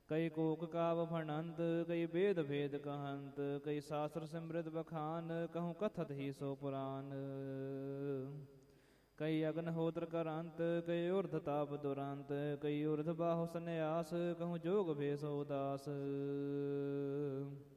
ਕਈ ਕੋਕ ਕਾਵ ਫਣੰਤ ਕਈ ਬੇਦ ਭੇਦ ਕਹੰਤ ਕਈ ਸਾਸਤਰ ਸਿਮ੍ਰਿਤ ਬਖਾਨ ਕਹੂੰ ਕਥਤ ਹੀ ਸੋ ਪੁਰਾਨ ਕਈ ਅਗਨ ਹੋਤਰ ਕਰੰਤ ਕਈ ਉਰਧ ਤਾਪ ਦੁਰੰਤ ਕਈ ਉਰਧ ਬਾਹੁ ਸੰਨਿਆਸ ਕਹੂੰ ਜੋਗ ਭੇਸੋ ਦਾਸ